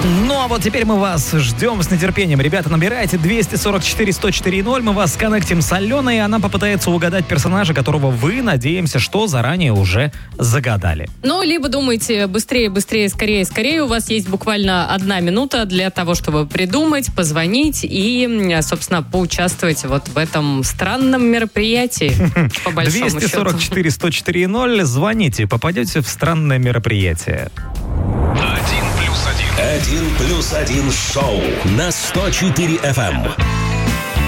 Ну, а вот теперь мы вас ждем с нетерпением. Ребята, набирайте 244-104-0. Мы вас коннектим с Аленой, и она попытается угадать персонажа, которого вы, надеемся, что заранее уже загадали. Ну, либо думайте быстрее, скорее. У вас есть буквально 1 минута для того, чтобы придумать, позвонить и, собственно, поучаствовать вот в этом странном мероприятии, по большому счету. 244-104-0. Звоните, попадете в странное мероприятие. 1+1 шоу на 104 FM.